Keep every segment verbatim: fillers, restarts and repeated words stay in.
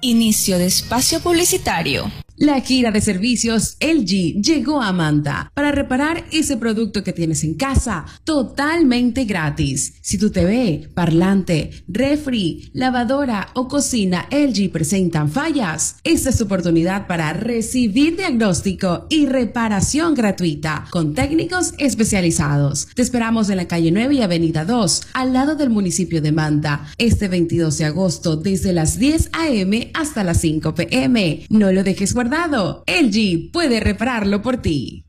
Inicio de espacio publicitario. La gira de servicios L G llegó a Manta para reparar ese producto que tienes en casa totalmente gratis. Si tu T V, parlante, refri, lavadora o cocina L G presentan fallas, esta es tu oportunidad para recibir diagnóstico y reparación gratuita con técnicos especializados. Te esperamos en la calle nueve y avenida dos, al lado del municipio de Manta, este veintidós de agosto desde las diez a eme hasta las cinco pe eme. No lo dejes guardado. L G puede repararlo por ti.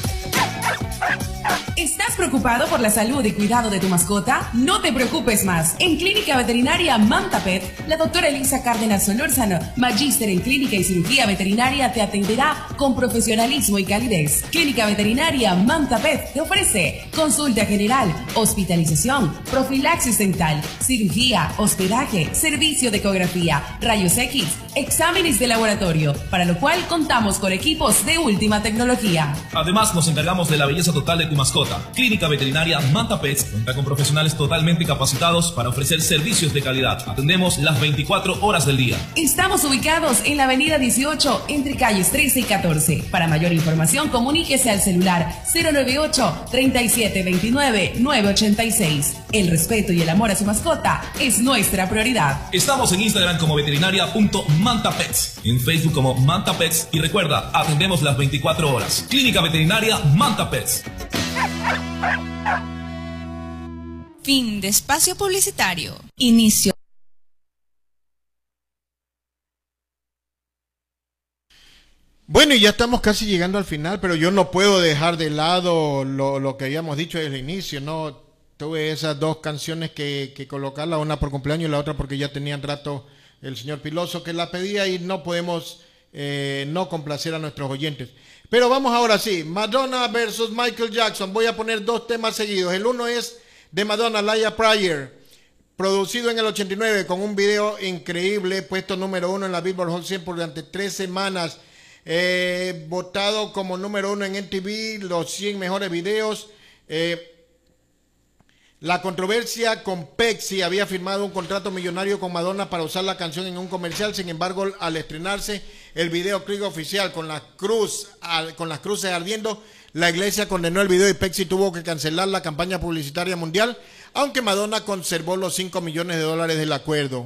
¿Estás preocupado por la salud y cuidado de tu mascota? No te preocupes más. En Clínica Veterinaria Manta Pet, la doctora Elisa Cárdenas Solórzano, magíster en clínica y cirugía veterinaria, te atenderá con profesionalismo y calidez. Clínica Veterinaria Manta Pet te ofrece consulta general, hospitalización, profilaxis dental, cirugía, hospedaje, servicio de ecografía, rayos X, exámenes de laboratorio, para lo cual contamos con equipos de última tecnología. Además, nos encargamos de la belleza total de tu mascota. Clínica Veterinaria Manta Pets cuenta con profesionales totalmente capacitados para ofrecer servicios de calidad. Atendemos las veinticuatro horas del día. Estamos ubicados en la avenida dieciocho, entre calles trece y catorce. Para mayor información, comuníquese al celular cero nueve ocho, treinta y siete veintinueve, nueve ochenta y seis. El respeto y el amor a su mascota es nuestra prioridad. Estamos en Instagram como veterinaria.mantapets, en Facebook como Manta Pets y recuerda, atendemos las veinticuatro horas. Clínica Veterinaria Manta Pets. Fin de espacio publicitario. Inicio. Bueno, y ya estamos casi llegando al final, pero yo no puedo dejar de lado lo, lo que habíamos dicho desde el inicio, ¿no? Tuve esas dos canciones que, que colocarla, una por cumpleaños y la otra porque ya tenían rato el señor Piloso que la pedía y no podemos eh, no complacer a nuestros oyentes. Pero vamos ahora sí, Madonna versus Michael Jackson. Voy a poner dos temas seguidos. El uno es de Madonna, Liar Prayer, producido en el ochenta y nueve con un video increíble, puesto número uno en la Billboard Hot cien por durante tres semanas, eh, votado como número uno en M T V, los cien mejores videos. Eh, la controversia con Pepsi, había firmado un contrato millonario con Madonna para usar la canción en un comercial. Sin embargo, al estrenarse el videoclip oficial con la cruz, con las cruces ardiendo, la iglesia condenó el video y Pepsi tuvo que cancelar la campaña publicitaria mundial, aunque Madonna conservó los cinco millones de dólares del acuerdo.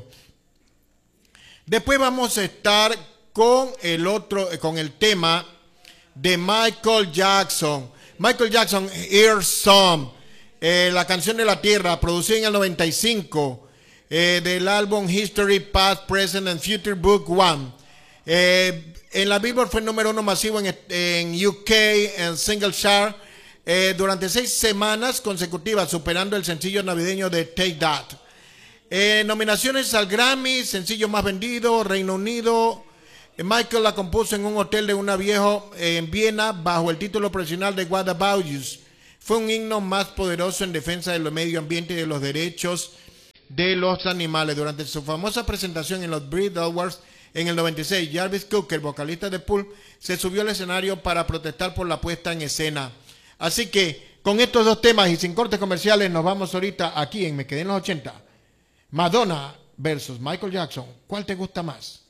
Después vamos a estar con el otro, con el tema de Michael Jackson. Michael Jackson, Ear Song, eh, la canción de la tierra, producida en el noventa y cinco, eh, del álbum History, Past, Present and Future Book One. Eh, en la Billboard fue el número uno masivo en, en U K, en Single Chart, eh, durante seis semanas consecutivas, superando el sencillo navideño de Take That. Eh, nominaciones al Grammy, sencillo más vendido, Reino Unido. Eh, Michael la compuso en un hotel de una vieja eh, en Viena bajo el título profesional de What About You. Fue un himno más poderoso en defensa del medio ambiente y de los derechos de los animales. Durante su famosa presentación en los Brit Awards en el noventa y seis, Jarvis Cocker, vocalista de Pulp, se subió al escenario para protestar por la puesta en escena. Así que con estos dos temas y sin cortes comerciales nos vamos ahorita aquí en Me Quedé en los ochenta. Madonna versus Michael Jackson. ¿Cuál te gusta más?